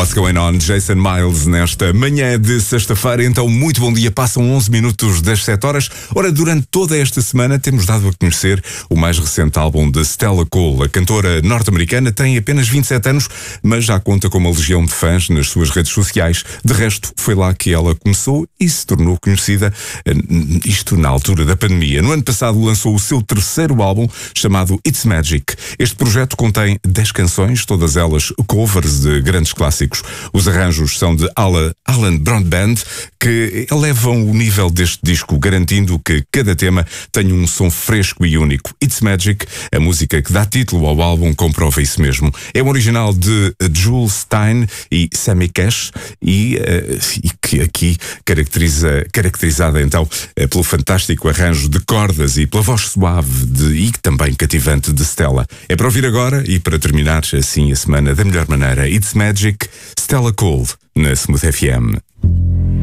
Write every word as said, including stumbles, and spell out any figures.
What's Going On, Jason Miles, nesta manhã de sexta-feira. Então, muito bom dia, passam onze minutos das sete horas. Ora, durante toda esta semana temos dado a conhecer o mais recente álbum de Stella Cole. A cantora norte-americana tem apenas vinte e sete anos, mas já conta com uma legião de fãs nas suas redes sociais. De resto, foi lá que ela começou e se tornou conhecida, isto na altura da pandemia. No ano passado lançou o seu terceiro álbum, chamado It's Magic. Este projeto contém dez canções, todas elas covers de grandes clássicos. Os arranjos são de Alan, Alan Broadband, que elevam o nível deste disco, garantindo que cada tema tenha um som fresco e único. It's Magic, a música que dá título ao álbum, comprova isso mesmo. É um original de Jules Stein e Sammy Cash e, uh, e que aqui caracteriza, caracterizada então uh, pelo fantástico arranjo de cordas e pela voz suave de, e também cativante de Stella. É para ouvir agora e para terminar assim a semana da melhor maneira. It's Magic, Stella Cole, na Smooth F M.